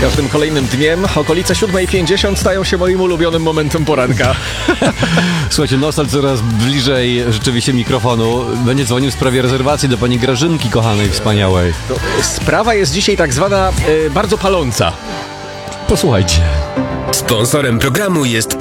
każdym kolejnym dniem okolice 7:50 stają się moim ulubionym momentem poranka. Słuchajcie, Nostal coraz bliżej rzeczywiście mikrofonu. Będzie dzwonił w sprawie rezerwacji do pani Grażynki kochanej, wspaniałej. Sprawa jest dzisiaj tak zwana bardzo paląca. Posłuchajcie. Sponsorem programu jest